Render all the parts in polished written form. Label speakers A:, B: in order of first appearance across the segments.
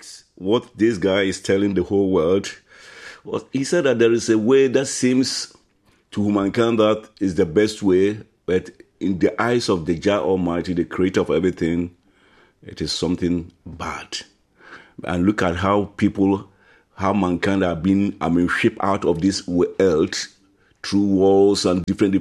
A: Olympics, what this guy is telling the whole world, he said that there is a way that seems to humankind that is the best way, but in the eyes of the Jah Almighty, the creator of everything, it is something bad. And look at how mankind have been, shipped out of this world through wars and different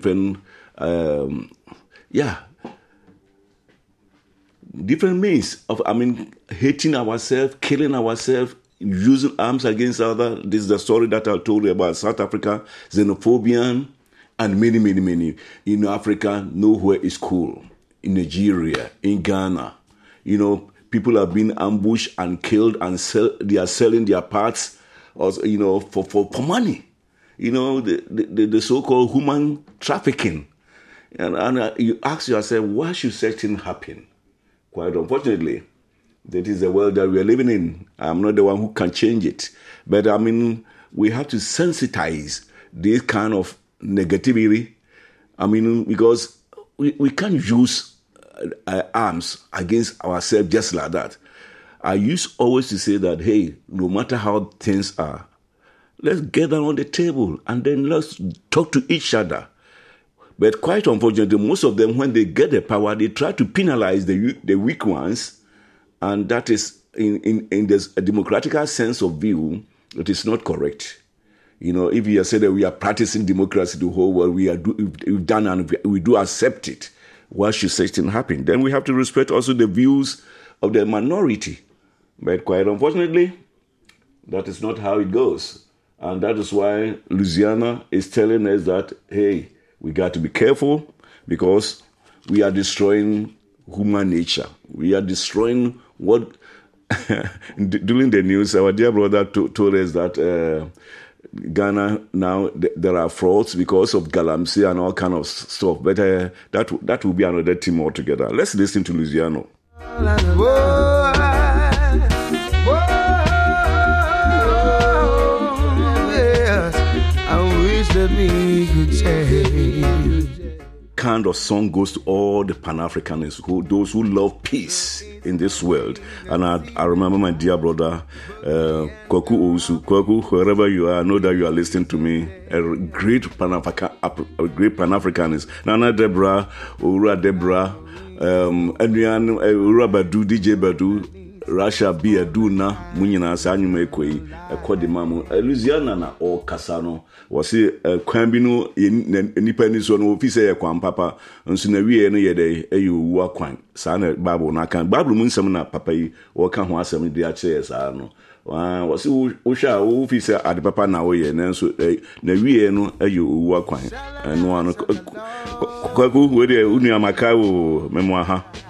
A: means of, hating ourselves, killing ourselves, using arms against others. This is the story that I told you about South Africa, xenophobia, and many. In Africa, nowhere is cool. In Nigeria, in Ghana, people have been ambushed and killed, and they are selling their parts, for money. The so-called human trafficking. And you ask yourself, why should such thing happen? Quite unfortunately, that is the world that we are living in. I'm not the one who can change it. But we have to sensitize this kind of negativity. Because we can't use arms against ourselves just like that. I used always to say that, hey, no matter how things are, let's get down on the table and then let's talk to each other. But quite unfortunately, most of them, when they get the power, they try to penalize the weak ones. And that is, in this democratic sense of view, it is not correct. If you say that we are practicing democracy the whole world, we've done and we do accept it, why should such thing happen? Then we have to respect also the views of the minority. But quite unfortunately, that is not how it goes. And that is why Louisiana is telling us that, hey, we got to be careful because we are destroying human nature. We are destroying what... During the news, our dear brother told us that Ghana now, there are frauds because of galamsey and all kind of stuff. But that will be another team altogether. Let's listen to Louisiana. That we could change. Kind of song goes to all the Pan-Africanists, those who love peace in this world. And I remember my dear brother, Kwaku Owusu. Kwaku, wherever you are, I know that you are listening to me. A great Pan-Africanist. Nana Deborah, Ura Deborah, Adrian, Ura Badu, DJ Badu, Russia be a duna, Munina Sanyume Kwe, a Quadimamu, a Louisiana or Casano, was a Quambino in Nipenis on Officer Quampapa, and Sunavi any day, a you walk quine, Sana Babu Nakan, Babu Munsamana Papai, or Kanwasam, the chairs, I know. Was Usha officer at the Papa now, and then so Navieno, a you walk quine, and one Kwaku, where the Uniamakao memoir.